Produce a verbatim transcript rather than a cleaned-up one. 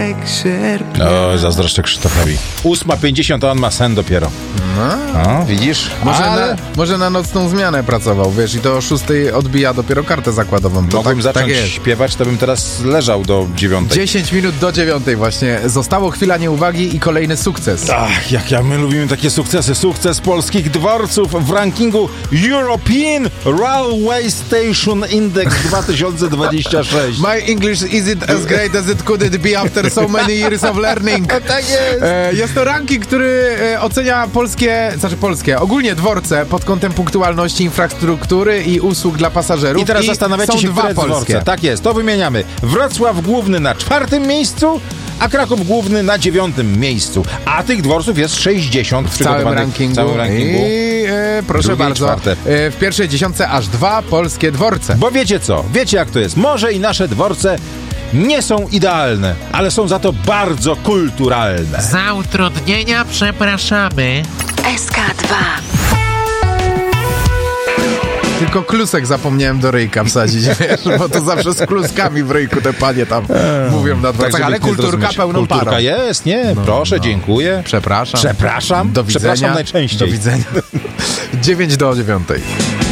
jak sierpnia. O, zazdroszczę Krzysztofowi. ósma pięćdziesiąt, a on ma sen dopiero. No. No, widzisz? Może, Ale... na, może na nocną zmianę pracował, wiesz, i to o szóstej odbija dopiero kartę zakładową. To Mogłem tak, zacząć tak jest. śpiewać, to bym teraz leżał do dziewiątej. dziesięć minut do dziewiątej właśnie. Zostało chwila nieuwagi i kolejny sukces. Ach, jak ja, my lubimy takie sukcesy. Sukces polskich dworców w rankingu European Railway Station Index dwa tysiące dwadzieścia sześć. My English isn't as great as it could it be after so many years of learning. Tak jest. E, jest to ranking, który e, ocenia polskie, znaczy polskie, ogólnie dworce pod kątem punktualności, infrastruktury i usług dla pasażerów. I teraz I zastanawiacie są się, dwa które polskie. dworce. Tak jest, to wymieniamy. Wrocław Główny na czwartym miejscu, a Kraków Główny na dziewiątym miejscu. A tych dworców jest sześćdziesiąt W całym rankingu. W całym rankingu. I e, proszę Drugie i bardzo, czwarte. e, w pierwszej dziesiątce aż dwa polskie dworce. Bo wiecie co? Wiecie jak to jest. Może i nasze dworce nie są idealne, ale są za to bardzo kulturalne. Za utrudnienia przepraszamy. S K dwa. Tylko klusek zapomniałem do ryjka wsadzić, wiesz, bo to zawsze z kluskami w ryjku te panie tam mówią na dworcach, żeby ale nikt nie kulturka zrozumieć. pełną Kulturka parą. jest, nie, proszę, dziękuję. Przepraszam. Przepraszam. Do widzenia. Przepraszam najczęściej. Do widzenia. dziewięć do dziewiątej.